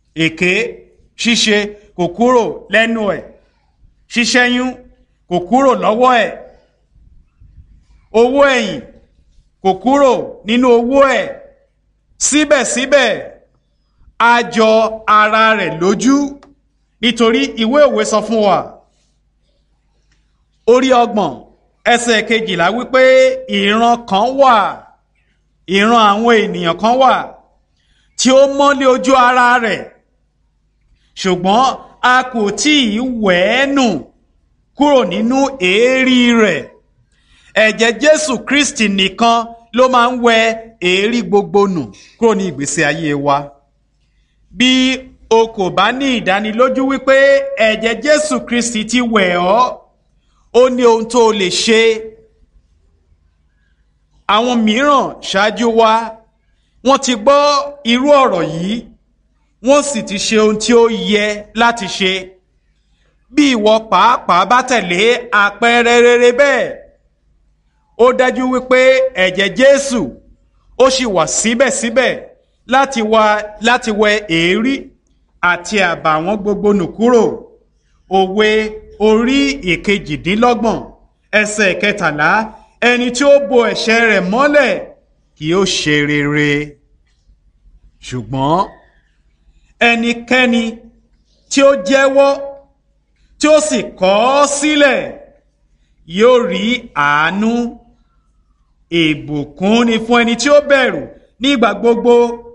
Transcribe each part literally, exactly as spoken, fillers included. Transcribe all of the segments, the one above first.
èké ṣíṣe kò kúrò lẹ́nu ẹ̀, ṣíṣẹ́yún kò kúrò lọ́wọ́ ẹ̀, owó ẹ̀yìn kò kúrò nínú owó ẹ̀. Síbẹ̀síbẹ̀ a jọ ara rẹ̀ lójú, nítorí ìwé òwe sọ fún wa orí ọgbọ̀n ẹsẹ̀ kejìlá wípé ìran kan wà, ìran àwọn ènìyàn kan wà tí ó mọ́lé ojú ara rẹ̀, ṣùgbọ́n a kò tí ì wẹ̀ ẹ́ nù kúrò nínú èérí rẹ̀. Ẹ̀jẹ̀ Jésù Kristi nìkan ló máa ń wẹ èérí gbogbo nù kúrò ní ìgbésí ayé wa. Bí o kò bá ní ìdánilójú wípé ẹ̀jẹ̀ Jésù Kristi ti wẹ̀ ọ́, ó ní ohun tó lè ṣe. Àwọn mìíràn ṣáájú wa wọ́n ti gbọ́ irú ọ̀rọ̀ yìí, wọ́n sì ti ṣe ohun tí ó yẹ láti ṣe. Bí ìwọ pàápàá bá tẹ̀lé àpẹẹrẹ rere bẹ́ẹ̀, ó dájú wípé ẹ̀jẹ̀ Jésù ó sì wà síbẹ̀síbẹ̀ láti wá láti wẹ èérí àti àbàwọ́n gbogbo nù kúrò. Òwe orí ìkejìdínlọ́gbọ̀n ẹsẹ̀ kẹtàlá, ẹni tí ó bo ẹ̀ṣẹ̀ rẹ̀ mọ́lẹ̀ kì yóò ṣe rere, ṣùgbọ́n ẹnikẹ́ni tí ó jẹ́wọ́ tí ó sì kọ̀ ọ́ sílẹ̀ yóò rí àánú. Ìbùkún ni fún ẹni tí ó bẹ̀rù nígbà gbogbo,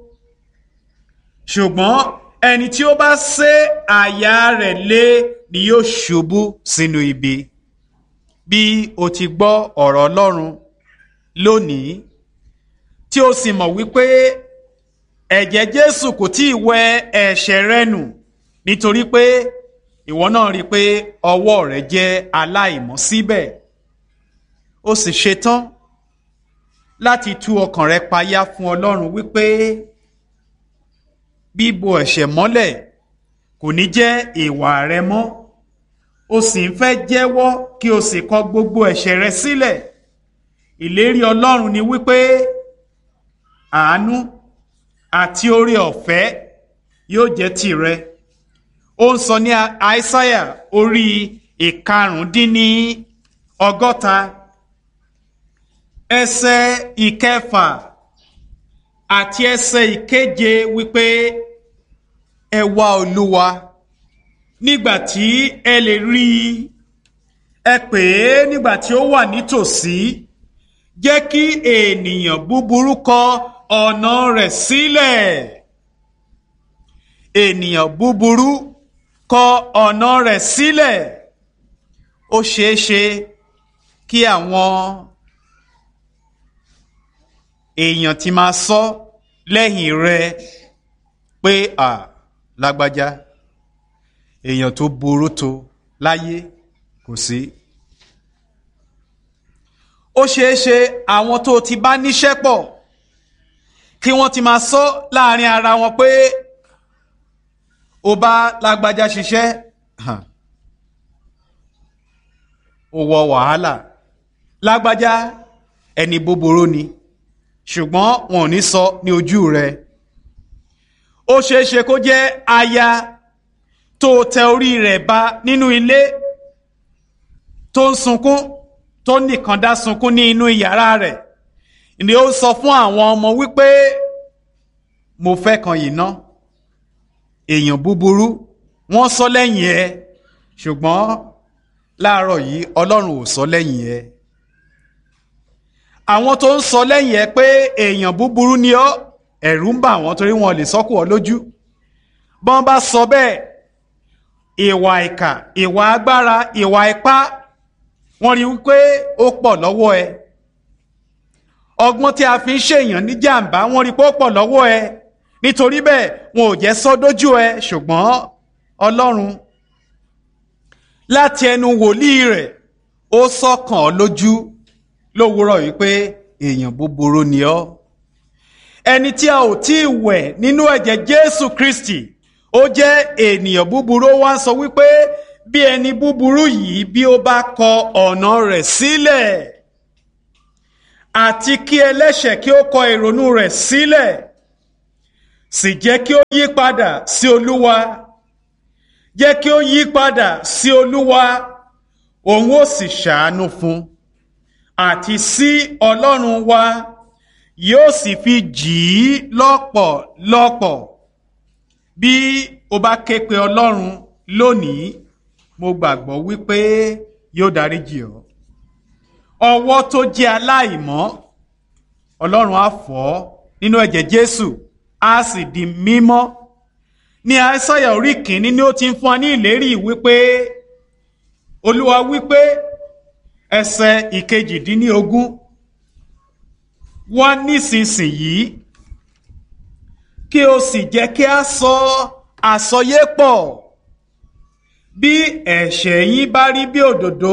ṣùgbọ́n ẹni tí ó bá sé àyà rẹ̀ lé ni yóò ṣubú sínú ibi. Bí o ti gbọ́ ọ̀rọ̀ Ọlọ́run lónìí tí o sì mọ̀ wípé ẹ̀jẹ̀ Jésù kò tí ì wẹ ẹ̀ṣẹ̀ rẹ nù, nítorí pé ìwọ náà rí i pé ọwọ́ rẹ jẹ́ aláìmọ́ síbẹ̀, ó sì ṣetán láti tú ọkàn rẹ payá fún Ọlọ́run wípé bíbo ẹ̀ṣẹ̀ mọ́lẹ̀ kò ní jẹ́ ìwà rẹ mọ́, o sì ń fẹ́ jẹ́wọ́ kí o sì kọ̀ gbogbo ẹ̀ṣẹ̀ rẹ sílẹ̀. Ìlérí Ọlọ́run ni wípé àánú àti oore ọ̀fẹ́ yóò jẹ́ tìrẹ. Ó ń sọ ní Àìsáyà orí ìkarùndínní ọgọ́ta ẹsẹ̀ ìkẹfà àti ẹsẹ̀ ìkeje wípé ẹ wá Olúwa nígbà tí ẹ lè rí i, ẹ pè é nígbà tí ó wà nítòsí. Jẹ́ kí ènìyàn búburú kọ ọ̀nà rẹ̀ sílẹ̀. Ènìyàn búburú kọ ọ̀nà rẹ̀ sílẹ̀. Ó ṣeé ṣe kí àwọn èèyàn ti máa sọ lẹ́yìn rẹ pé à lágbájá èèyàn tó burú tó láyé kò sí. Ó ṣeé ṣe àwọn tó ti bá níṣẹ́ pọ̀ kí wọ́n ti máa sọ láàrin ara wọn pé ó bá lágbájá ṣiṣẹ́ ó wọ wàhálà, lágbájá ẹni búburú ni, ṣùgbọ́n wọn ò ní sọ ní ojú rẹ̀. Ó ṣeé ṣe kó jẹ́ aya tó tẹ orí rẹ̀ ba nínú ilé, tó ń sunkún, tó nìkan dá sunkún ní inú yàrá rẹ̀, ni ó sọ fún àwọn ọmọ wípé mo fẹ́ kan yìí ná. Èèyàn búburú wọ́n sọ lẹ́yìn ẹ, ṣùgbọ́n láàárọ̀ yìí Ọlọ́run ò sọ lẹ́yìn ẹ. Àwọn tó ń sọ lẹ́yìn ẹ pé èèyàn búburú ni ọ́, ẹ̀rù ń bà wọ́n torí wọn lè sọ́kù ọ lójú. Bọ́n bá sọ bẹ́ẹ̀, ìwà ìkà, ìwà agbára, ìwà ipá, wọ́n rí wípé ó pọ̀ lọ́wọ́ ẹ. Ọgbọ́n tí a fi ń ṣèyàn ní jàǹbá, wọ́n rí pé ó pọ̀ lọ́wọ́ ẹ. Nítorí bẹ́ẹ̀ wọn ò jẹ́ sọ dójú ẹ, ṣùgbọ́n Ọlọ́run láti ẹnu wòlíì rẹ̀ ó sọ̀kàn ọ́ lójú lówùúrọ̀ wípé èèyàn búburú ni ọ́. Ẹni tí a ò tí ì wẹ̀ nínú ẹ̀jẹ̀ Jésù Kristi, ó jẹ́ ènìyàn búburú. Ó wá ń sọ wípé bí ẹni búburú yìí bí ó bá kọ ọ̀nà rẹ̀ sílẹ̀, àti kí ẹlẹ́ṣẹ̀ kí ó kọ ìrònú rẹ̀ sílẹ̀, sì jẹ́ kí ó yí padà sí Olúwa jẹ́ kí ó yí padà sí Olúwa òun ó sì ṣàánú fún àti sí Ọlọ́run wa yóò sì fi jì í lọ́pọ̀lọpọ̀. Bí o bá ké pe Ọlọ́run lónìí, mo gbàgbọ́ wípé yóò dáríjì ọ́. Ọwọ́ tó jẹ́ aláìmọ́, Ọlọ́run á fọ̀ ọ́ nínú ẹ̀jẹ̀ Jésù, á sì di mímọ́. Ní Aísáyà orí kìíní ni ó ti ń fún wa ní ìlérí wípé Olúwa wípé ẹsẹ̀ ìkejìdínlógún, wá nísinsìnyí kí o sì jẹ́ kí a sọ àsọyé pọ̀. Bí ẹ̀ṣẹ̀ yín bá rí bí òdòdó,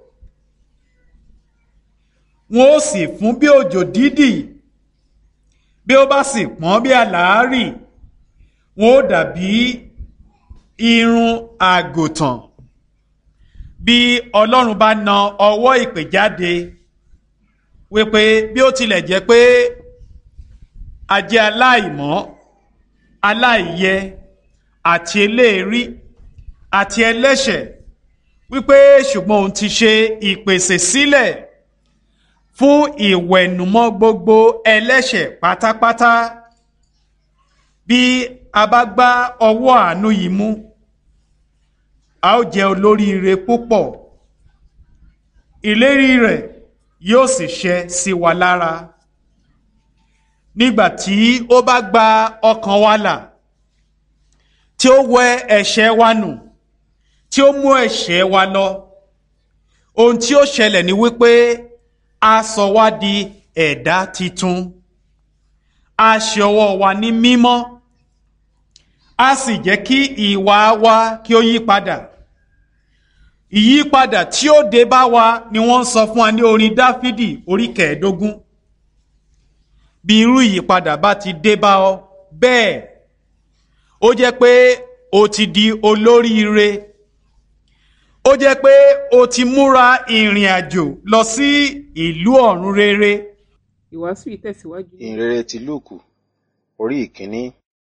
wọn ó sì fún bí òjò dídì. Bí ó bá sì pọ́n bí àlàárì, wọn ó dàbí irun àgùntàn. Bí Ọlọ́run bá na ọwọ́ ìpè jáde wípé bí ó tilẹ̀ jẹ́ pé a jẹ́ aláìmọ́, aláìyẹ àti eléèrí àti ẹlẹ́ṣẹ̀, wípé ṣùgbọ́n òun ti ṣe ìpèsè sílẹ̀ fún ìwẹ̀nùmọ́ gbogbo ẹlẹ́ṣẹ̀ pátápátá. Bí a bá gbá ọwọ́ àánú yìí mú, a ó jẹ́ olóríire púpọ̀. Ìlérí rẹ̀ yóò sì ṣẹ sí wa lára. Nígbà tí ó bá gba ọkàn wa là, tí ó wẹ ẹ̀ṣẹ̀ wa nù, tí ó mú ẹ̀ṣẹ̀ wa lọ, ohun tí ó ṣẹlẹ̀ ni wípé a sọ wá di ẹ̀dá titun. A ṣe ọwọ́ wa ní mímọ́, a sì jẹ́ kí ìwà wa kí ó yí padà. Ìyípadà tí ó dé bá wa ni wọ́n sọ fún wa ní orin Dáfídì orí kẹẹ̀ẹ́dógún. Bí irú ìyípadà bá ti dé bá ọ bẹ́ẹ̀, ó jẹ́ pé o ti di olóríire. Ó jẹ́ pé o ti múra ìrìn àjò lọ sí ìlú ọ̀run rere. Ìwàásù yìí tẹ̀síwájú. Ìhìnrere ti Lúùkù orí ìkíní.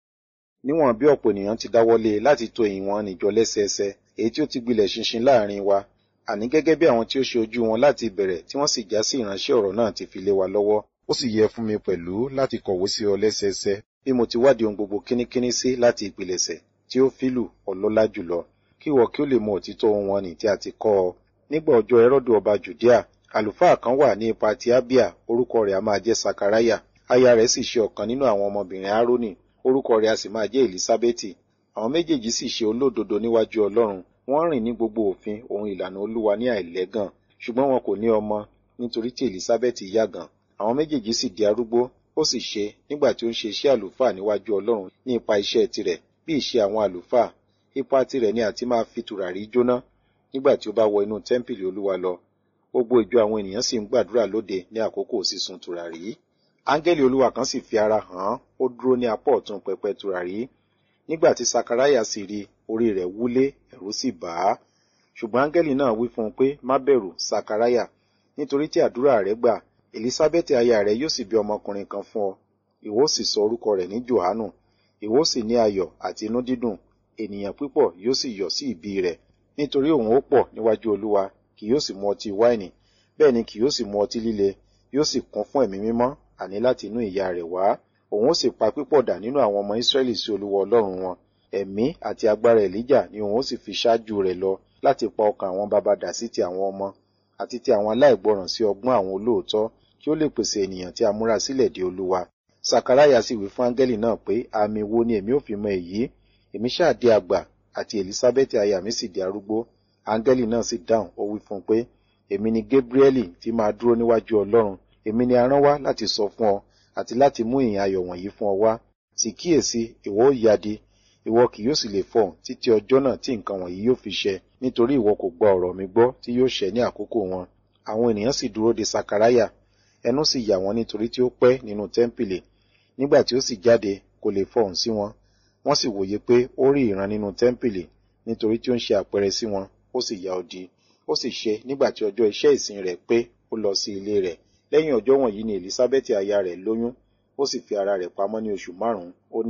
Níwọ̀n bí ọ̀pọ̀ ènìyàn ti dáwọ́lé láti tò ìwọ̀n níjọ lẹ́sẹẹsẹ, èyí tí ó ti gbilẹ̀ ṣinṣin láàrin wa, àní gẹ́gẹ́ bí àwọn tí ó ṣe ojú wọn láti ìbẹ̀rẹ̀ tí wọ́n sì já sí ìránṣẹ́ ọ̀rọ̀ náà ti fi lé wa lọ́wọ́. Ó sì yẹ fún mi pẹ̀lú láti kọ̀wé sí ọ lẹ́sẹẹsẹ bí mo ti wádìí ohun gbogbo kínníkínní sí láti ìpilẹ̀ṣẹ̀ tí ó fílù ọlọ́lá jùlọ, kí ìwọ kí ó lè mọ òtítọ́ ohun wọn nì tí a ti kọ́ ọ. Nígbà ọjọ́ Hẹ́rọ́dù ọba Jùdíà, àlùfáà kan wà ní ipa ti Ábíà, orúkọ rẹ̀ a máa jẹ́ Sakaraya. Aya rẹ̀ sì ṣe ọ̀kan nínú àwọn ọmọbìnrin Árónì, orúkọ rẹ̀ a sì máa jẹ́ Èlísábẹ́tì. Àwọn méjèèjì sì ṣe olódodo níwájú Ọlọ́run, wọ́n rìn ní gbogbo òfin ohun ìlànà Olúwa ní àìlẹ́gàn, ṣùgbọ́n wọn kò ní ọmọ nítorí tí Èlísábẹ́tì yàgàn. Àwọn méjèèjì sì di arúgbó. Ó sì ṣe nígbà tí ó ń ṣe iṣẹ́ àlùfáà níwájú Ọlọ́run ní ipa iṣẹ́ tirẹ̀ bí ìṣe àwọn àlùfáà, ipa tirẹ̀ ni àti máa fi tùràrí jóná nígbà tí ó bá wọ inú tẹ́ḿpìlì Olúwa lọ. Gbogbo ìjọ àwọn ènìyàn sì ń gbàdúrà lóde ní àkókò sísun tùràrí. Áńgẹ́lì Olúwa kan sì fi ara hàn án, ó dúró ní apá ọ̀tún pẹpẹ tùràrí. Nígbà tí Sakaraya sì rí, orí rẹ̀ wúlé, ẹ̀rù sì bà á. Ṣùgbọ́n áńgẹ́lì náà wí fún un pé, má bẹ̀rù, Sakaraya, nítorí tí àdúrà rẹ̀ gbà. Èlísábẹ́tì aya rẹ̀ yóò sì bí ọmọkùnrin kan fún ọ. Ìwọ ó sì sọ orúkọ rẹ̀ ní Jòhánù. Ìwọ ó sì ní ayọ̀ àti inú dídùn. Ènìyàn púpọ̀ yóò sì yọ̀ sí ìbí rẹ̀. Nítorí òun ó pọ̀ níwájú Olúwa, kì yóò sì mu ọtí wáìnì, bẹ́ẹ̀ ni kì yóò sì mu ọtí líle, yóò sì kún fún ẹ̀mí mímọ́, àní láti inú ìyá rẹ̀ wá. Òun ó sì pa pípọ̀ dà nínú àwọn ọmọ Ísírẹ́lì sí Olúwa Ọlọ́run wọn. Ẹ̀mí àti agbára Èlíjà ni òun ó sì fi ṣáájú rẹ̀ lọ láti pa ọkàn àwọn baba dà sí ti àwọn ọmọ, àti ti àwọn aláìgbọràn sí ọgbọ́n àwọn olóòótọ́, kí ó lè pèsè ènìyàn tí a múra sílẹ̀ de Olúwa. Sakaraya sì wí fún áńgẹ́lì náà pé, àmì wo ni èmi ó fi mọ èyí? Èmi ṣáà di àgbà, àti Èlísábẹ́tì aya mi sì di arúgbó. Áńgẹ́lì náà sì dáhùn, ó wí fún un pé, èmi ni Gébriẹ́lì tí máa dúró níwájú Ọlọ́run. Èmi ni a rán wá láti sọ fún ọ, àti láti mú ìyìn ayọ̀ wọ̀nyí fún ọ wá. Sì kíyèsí, ìwọ ó yadi, ìwọ kì yóò sì lè fọhùn títí ọjọ́ náà tí nǹkan wọ̀nyí yóò fi ṣẹ, nítorí ìwọ kò gba ọ̀rọ̀ mi gbọ́ tí yóò ṣẹ ní àkókò wọn. Àwọn ènìyàn sì dúró de Sakaraya, ẹnu sì yà wọ́n nítorí tí ó pẹ́ nínú tẹ́ḿpìlì. Nígbà tí ó sì jáde, kò lè fọhùn sí wọn. Wọ́n sì wòye pé ó rí ìran nínú tẹ́ḿpìlì, nítorí tí ó ń ṣe àpẹẹrẹ sí wọn, ó sì ya odi. Ó sì ṣe nígbà tí ọjọ́ iṣẹ́ ìsìn rẹ̀ pé, ó lọ sí ilé rẹ̀. Lẹ́yìn ọjọ́ wọ̀nyí ni Èlísábẹ́tì aya rẹ̀ lóyún, ó sì fi ara rẹ̀ pamọ́ ní oṣù márùn-ún. Ó ní,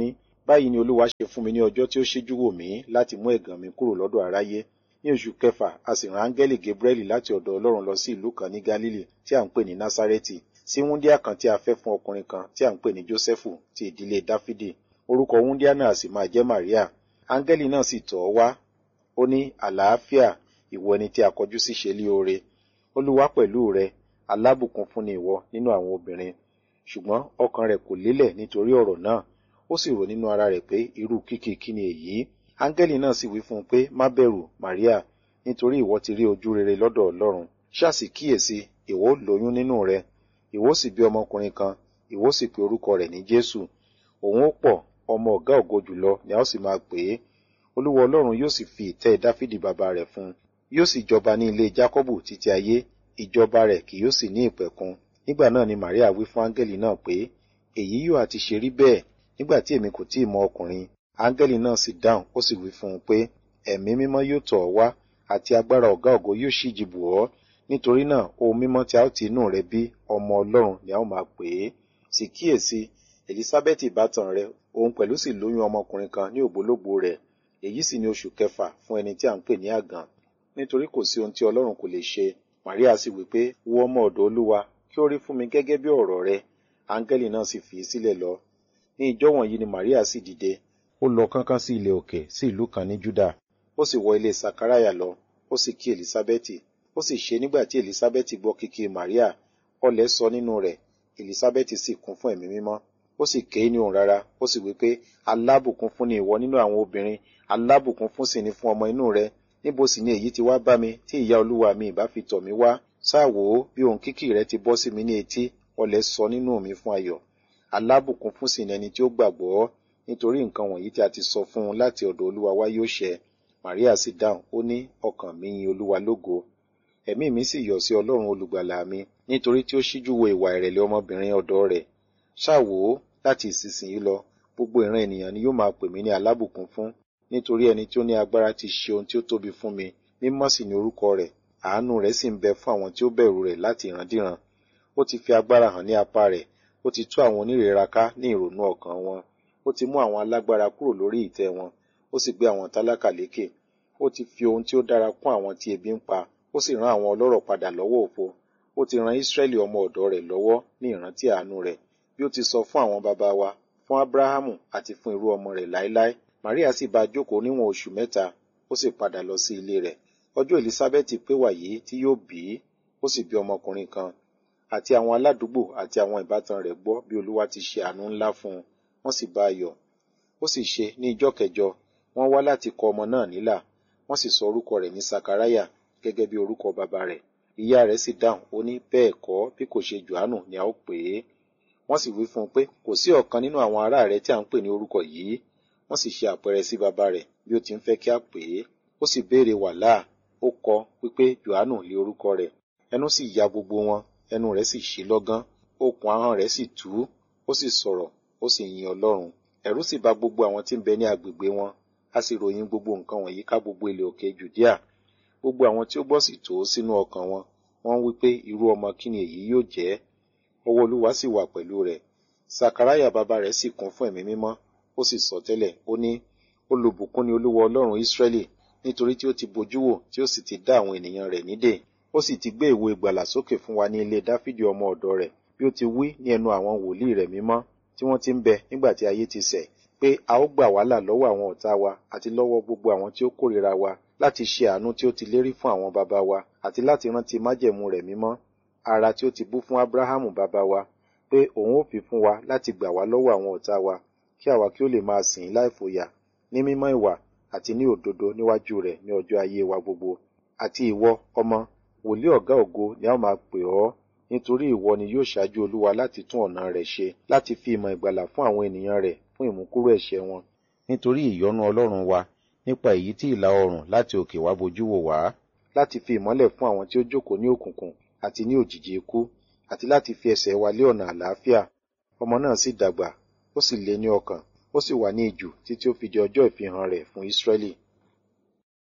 Báyìí ni Olúwa ṣe fún mi ní ọjọ́ tí ó ṣíjú wò mí láti mú ẹ̀gàn mi kúrò lọ́dọ̀ aráyé. Ní oṣù kẹfà, a sì rán áńgẹ́lì Gabrieli láti ọ̀dọ̀ Ọlọ́run lọ sí ìlú kan ní Gálílì tí à ń pè ní Násárẹ́tì, sí wúńdíá kan tí a fẹ́ fún ọkùnrin kan tí à ń pè ní Jósẹ́fù ti ìdílé Dáfídì. Orúkọ wúńdíá náà sì máa jẹ́ Màríà. Áńgẹ́lì náà sì tọ̀ ọ́ wá. Ó ní, àlàáfíà, ìwọ ẹni tí a kọjú sí ṣe lé oore. Olúwa pẹ̀lú rẹ, alábùkún fún ni ìwọ nínú àwọn obìnrin. Ṣùgbọ́n ọkàn rẹ̀ kò lélẹ̀ nítorí ọ̀rọ̀ náà. Ó sì rò nínú ara rẹ̀ pé irú kíkí kí ni èyí. Áńgẹ́lì náà sì wí fún un pé, má bẹ̀rù, Màríà, nítorí ìwọ ti rí ojú rere lọ́dọ̀ Ọlọ́run. Ṣá sì kíyèsí, ìwọ ó lóyún nínú rẹ, ìwọ ó sì bí ọmọkùnrin kan, ìwọ ó sì pe orúkọ rẹ̀ ní Jésù. Òun ó pọ̀, ọmọ ọ̀gá ògo jùlọ ni a ó sì máa pè é. Olúwa Ọlọ́run yóò sì fi ìtẹ́ Dáfídì bàbá rẹ̀ fún un. Yóò sì jọba ní ilé Jákọ́bù títí ayé, ìjọba rẹ̀ kì yóò sì ní ìpẹ̀kun. Nígbà náà ni Màríà wí fún áńgẹ́lì náà pé, èyí yóò àti ṣe rí bẹ́ẹ̀ nígbà tí èmi kò tíì mọ ọkùnrin. Áńgẹ́lì náà sì dáhùn, ó sì wí fún un pé, ẹ̀mí mímọ́ yóò tọ̀ ọ́ wá, àti agbára ọ̀gá ògo yóò ṣíji bò ọ́. Nítorí náà, ohun mímọ́ tí a ó ti inú rẹ bí, ọmọ Ọlọ́run ni a ó máa pè é. Sì kíyèsí, Èlísábẹ́tì ìbátan rẹ, òun pẹ̀lú sì lóyún ọmọkùnrin kan ní ògbólógbòó rẹ̀. Èyí sì ni oṣù kẹfà fún ẹni tí à ń pè ní àgàn, nítorí kò sí ohun tí Ọlọ́run kò lè ṣe. Màríà sì wí pé, wo ọmọ ọ̀dọ̀ Olúwa, kí ó rí fún mi gẹ́gẹ́ bí ọ̀rọ̀ rẹ. Áńgẹ́lì náà sì fi í sílẹ̀ lọ. Ní ìjọ́ wọ̀nyí ni Màríà sì dìde. Ó lọ kánkán sí ilẹ̀ òkè sí ìlú kan ní Júdà. Ó sì wọ ilé Sakaraya lọ, ó sì kí Èlísábẹ́tì. Ó sì ṣe nígbà tí Èlísábẹ́tì gbọ́ kíkí Màríà, ọlẹ̀ sọ nínú rẹ̀, Èlísábẹ́tì sì kún fún ẹ̀mí mímọ́. Ó sì ké ní ohùn rara, ó sì wí pé, alábùkún fún ni ìwọ nínú àwọn obìnrin, alábùkún fún sì ni fún ọmọ inú rẹ. Níbo sì ni èyí ti wá bá mi tí ìyá olúwa mi ìbá fi tọ̀ mí wá? Sáà wò ó bí ohùn kíkì rẹ ti bọ́ sí mi ní etí, ọlẹ̀ sọ nínú mi fún ayọ̀. Alábùkún fún sì ni ẹni tí ó gbàgbọ́, nítorí nǹkan wọ̀nyí tí a ti sọ fún un láti ọ̀dọ̀ Olúwa wá yóò ṣẹ. Màríà sì dáhùn, ó ní, ọkàn mi yin Olúwa lógo. Ẹ̀mí mi sì yọ̀ sí Ọlọ́run olùgbàlà mi, nítorí tí ó ṣíjú wo ìwà ìrẹ̀lẹ̀ ọmọbìnrin ọ̀dọ̀ rẹ̀. Ṣáà wò ó, láti ìsinsìnyí lọ, gbogbo ìran ènìyàn ni yóò máa pè mí ní alábùkún fún, nítorí ẹni tí ó ní agbára ti ṣe ohun tí ó tóbi fún mi, mímọ́ sì ni orúkọ rẹ̀, àánú rẹ̀ sì ń bẹ fún àwọn tí ó bẹ̀rù rẹ̀ láti ìrandíran. Ó ti fi agbára hàn ní apá rẹ̀, ó ti tú àwọn onírera ká ní ìrònú ọkàn wọn. Ó ti mú àwọn alágbára kúrò lórí ìtẹ́ wọn, ó sì gbé àwọn tálákà lékè. Ó ti fi ohun tí ó dára kún àwọn tí ebi ń pa, ó sì rán àwọn ọlọ́rọ̀ padà lọ́wọ́ òfo. Ó ti ran Ísírẹ́lì ọmọ ọ̀dọ̀ rẹ̀ lọ́wọ́ ní ìrántí àánú rẹ̀, bí ó ti sọ fún àwọn baba wa, fún Ábúráhámù àti fún irú ọmọ rẹ̀ láéláé. Màríà sì bá a jókòó níwọ̀n oṣù mẹ́ta, ó sì padà lọ sí ilé rẹ̀. Ọjọ́ Èlísábẹ́tì pé wàyí tí yóò bí, ó sì bí ọmọkùnrin kan. Àti àwọn aládùúgbò àti àwọn ìbátan rẹ̀ gbọ́ bí Olúwa ti ṣe àánú ńlá fún un, wọ́n sì bá a yọ̀. Ó sì ṣe ní ijọ́ kẹjọ, wọ́n wá láti kọ ọmọ náà nílà, wọ́n sì sọ orúkọ rẹ̀ ní Sakaraya, gẹ́gẹ́ bí orúkọ baba rẹ̀. Ìyá rẹ̀ sì dáhùn, ó ní, bẹ́ẹ̀ kọ́, bí kò ṣe Jòhánù ni a ó pè é. Wọ́n sì wí fún un pé, kò sí ọ̀kan nínú àwọn ará rẹ̀ tí a ń pè ní orúkọ yìí. Wọ́n sì ṣe àpẹẹrẹ sí baba rẹ̀ bí ó ti ń fẹ́ kí a pè é. Ó sì béèrè wàhálà, ó kọ wípé Jòhánù lé orúkọ rẹ̀. Ẹnu sì ya gbogbo wọn, ẹnu rẹ̀ sì ṣí lọ́gán, okùn ahọ́n rẹ̀ sì tú, ó sì sọ̀rọ̀, ó sì yin Ọlọ́run. Ẹ̀rù sì bà gbogbo àwọn tí ń bẹ ní agbègbè wọn, a sì ròyìn gbogbo nǹkan wọ̀nyí ká gbogbo ilẹ̀ òkè Jùdíà. Gbogbo àwọn tí ó gbọ́ sì tò ó sínú ọkàn wọn, wọ́n wí pé irú ọmọ kí ni èyí yóò jẹ́? Ọwọ́ Olúwa sì wà pẹ̀lú rẹ̀. Sakaraya baba rẹ̀ sì kún fún ẹ̀mí mímọ́, ó sì sọ tẹ́lẹ̀, ó ní, olùbùkún ni Olúwa Ọlọ́run Ísírẹ́lì, nítorí tí ó ti bojú wò tí ó sì ti dá àwọn ènìyàn rẹ̀ nídè. Ó sì ti gbé ìwo ìgbàlà sókè fún wa ní ilé Dáfídì ọmọ ọ̀dọ̀ rẹ̀, bí ó ti wí ní ẹnu àwọn wòlíì rẹ̀ mímọ́ tí wọ́n ti ń bẹ nígbà tí ayé ti ṣẹ̀, pé a ó gbà wá là lọ́wọ́ àwọn ọ̀tá wa àti lọ́wọ́ gbogbo àwọn tí ó kórìíra wa, láti ṣe àánú tí ó ti lérí fún àwọn baba wa, àti láti rántí májẹ̀mú rẹ̀ mímọ́, ara tí ó ti bú fún Ábúráhámù baba wa, pé òun ó fi fún wa láti gbà wá lọ́wọ́ àwọn ọ̀tá wa, kí àwa kí ó lè máa sìn ín láìfòyà, ní mímọ́ ìwà àti ní òdodo níwájú rẹ̀ ní ọjọ́ ayé wa gbogbo. Àti ìwọ, ọmọ, wòlíì ọ̀gá ògo ni a ó máa pè ọ́, nítorí ìwọ ni yóò ṣáájú Olúwa láti tún ọ̀nà rẹ̀ ṣe, láti fi ìmọ̀ ìgbàlà fún àwọn ènìyàn rẹ̀ fún ìmúkúrò ẹ̀ṣẹ̀ wọn. Nítorí ìyọ́nú Ọlọ́run wa, nípa èyí tí ìlà oòrùn láti òkè wá bojú wò wá, láti fi ìmọ́lẹ̀ fún àwọn tí ó jókòó ní òkùnkùn àti ní òjìji ikú, àti láti fi ẹsẹ̀ wa lé ọ̀nà àlàáfíà. Ọmọ náà sì dàgbà, ó sì le ní ọkàn, ó sì wà ní ijù títí ó fi di ọjọ́ ìfihàn rẹ̀ fún Ísírẹ́lì.